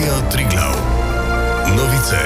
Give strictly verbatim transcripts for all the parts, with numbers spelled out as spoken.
Radio Triglav. Novice.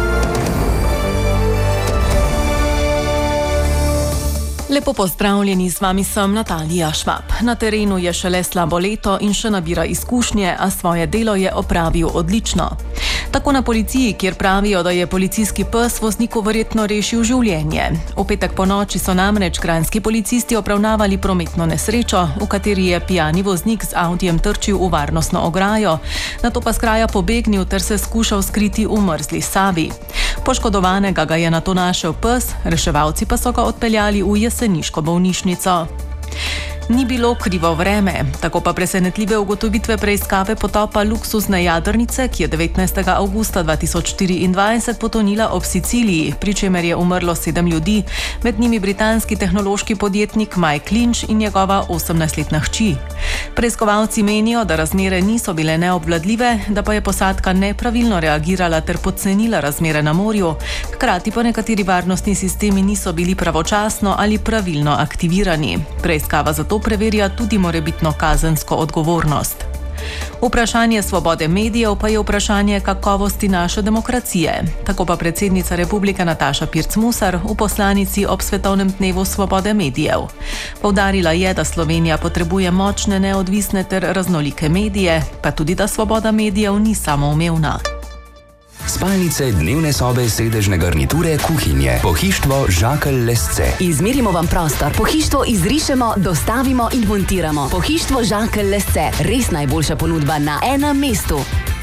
Lepo pozdravljeni, z vami sem Natalija Švab. Na terenu je šele slabo leto in še nabira izkušnje, a svoje delo je opravil odlično. Tako na policiji, kjer pravijo, da je policijski pes vozniku verjetno rešil življenje. V petek po noči so namreč kranjski policisti obravnavali prometno nesrečo, v kateri je pijani voznik z Audijem trčil v varnostno ograjo, nato pa s kraja pobegnil ter se skušal skriti v mrzli Savi. Poškodovanega ga je nato našel pes, reševalci pa so ga odpeljali v jeseniško bolnišnico. Ni bilo krivo vreme, tako pa presenetljive ugotovitve preiskave potopa luksuzne jadrnice, ki je devetnajstega avgusta dva tisoč štiriindvajset potonila ob Siciliji, pri čemer je umrlo sedem ljudi, med njimi britanski tehnološki podjetnik Mike Lynch in njegova osemnajstletna hči. Preiskovalci menijo, da razmere niso bile neobvladljive, da pa je posadka nepravilno reagirala ter podcenila razmere na morju, hkrati pa nekateri varnostni sistemi niso bili pravočasno ali pravilno aktivirani. Preiskava zato preverja tudi morebitno kazensko odgovornost. Vprašanje svobode medijev pa je vprašanje kakovosti naše demokracije. Tako pa predsednica Republike Nataša Pirc Musar v poslanici ob Svetovnem dnevu svobode medijev. Poudarila je, da Slovenija potrebuje močne, neodvisne ter raznolike medije, pa tudi, da svoboda medijev ni samoumevna. Spalnice, dnevne sobe, sedežne garniture, kuhinje. Pohištvo Žakelj Lesce. Izmerimo vam prostor, pohištvo izrišemo, dostavimo in montiramo. Pohištvo Žakelj Lesce. Res najboljša ponudba na enem mestu.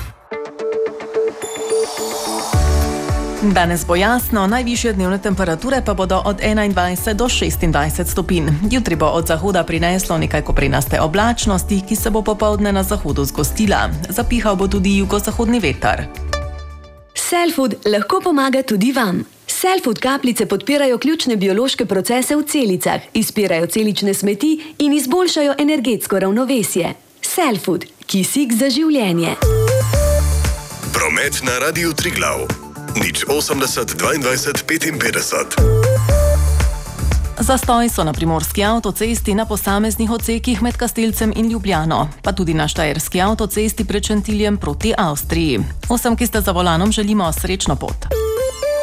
Danes bo jasno, najvišje dnevne temperature pa bodo od enaindvajset do šestindvajset stopinj. Jutri bo od zahoda prineslo nekaj koprenaste oblačnosti, ki se bo popoldne na zahodu zgostila. Zapihal bo tudi jugozahodni veter. Cellfood lahko pomaga tudi vam. Cellfood kapljice podpirajo ključne biološke procese v celicah, izpirajo celične smeti in izboljšajo energetsko ravnovesje. Cellfood, kisik za življenje. Promet na Radiu Triglav. nič osemdeset dvaindvajset petinpetdeset. Zastoj so na primorski avtocesti na posameznih odsekih med Kastelcem in Ljubljano, pa tudi na štajerski avtocesti pred Šentiljem proti Avstriji. Vsem, ki ste za volanom, želimo srečno pot.